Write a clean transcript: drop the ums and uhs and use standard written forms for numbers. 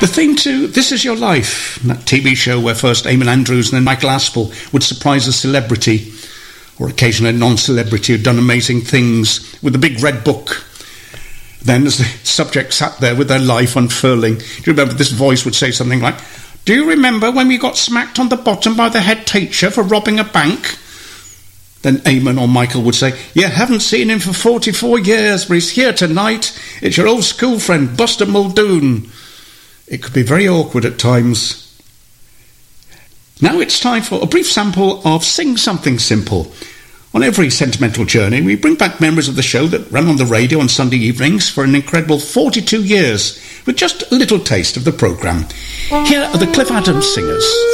The theme to This Is Your Life, that TV show where first Eamon Andrews and then Michael Aspel would surprise a celebrity, or occasionally a non-celebrity who'd done amazing things with a big red book. Then as the subject sat there with their life unfurling, do you remember this voice would say something like, "Do you remember when we got smacked on the bottom by the head teacher for robbing a bank?" Then Eamon or Michael would say, "You haven't seen him for 44 years, but he's here tonight. It's your old school friend, Buster Muldoon." It could be very awkward at times. Now it's time for a brief sample of Sing Something Simple. On every sentimental journey, we bring back memories of the show that ran on the radio on Sunday evenings for an incredible 42 years, with just a little taste of the programme. Here are the Cliff Adams Singers.